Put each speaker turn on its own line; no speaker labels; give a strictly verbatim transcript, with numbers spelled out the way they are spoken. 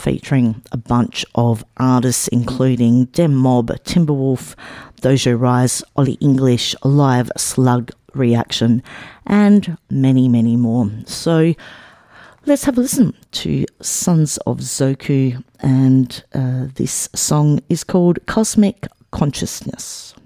featuring a bunch of artists including Dem Mob, Timberwolf, Dojo Rise, Ollie English, Live Slug Reaction, and many, many more. So let's have a listen to Sons of Zoku, and uh, this song is called Cosmic Consciousness.